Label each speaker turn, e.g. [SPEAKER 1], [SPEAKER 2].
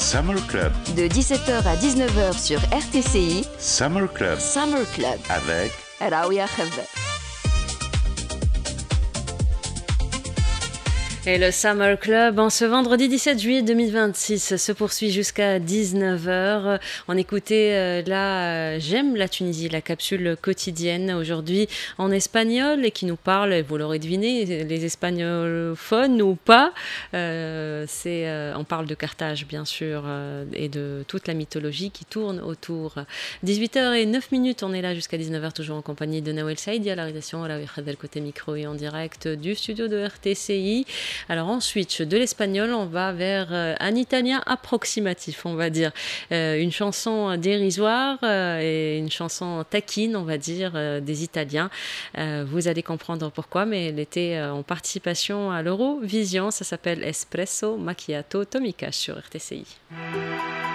[SPEAKER 1] Summer Club.
[SPEAKER 2] De 17h à 19h sur RTCI.
[SPEAKER 1] Summer Club.
[SPEAKER 2] Summer Club.
[SPEAKER 1] Avec
[SPEAKER 2] Raouia Khabet.
[SPEAKER 3] Et le Summer Club, en ce vendredi 17 juillet 2026, se poursuit jusqu'à 19h. On écoutait J'aime la Tunisie, la capsule quotidienne aujourd'hui en espagnol et qui nous parle, vous l'aurez deviné, les espagnolophones ou pas. On parle de Carthage, bien sûr, et de toute la mythologie qui tourne autour. 18h09, on est là jusqu'à 19h, toujours en compagnie de Nawel Saïdi à la réalisation, à la côté micro et en direct du studio de RTCI. Alors ensuite, de l'espagnol, on va vers un italien approximatif, on va dire. Une chanson dérisoire et une chanson taquine, on va dire, des Italiens. Vous allez comprendre pourquoi, mais elle était en participation à l'Eurovision. Ça s'appelle Espresso Macchiato Tomica sur RTCI.